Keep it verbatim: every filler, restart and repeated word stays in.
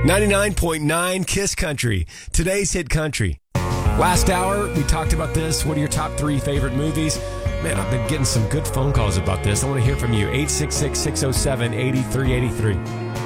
ninety-nine point nine Kiss Country, today's hit country. Last hour, we talked about this. What are your top three favorite movies? Man, I've been getting some good phone calls about this. I want to hear from you. eight six six, six oh seven, eight three eight three.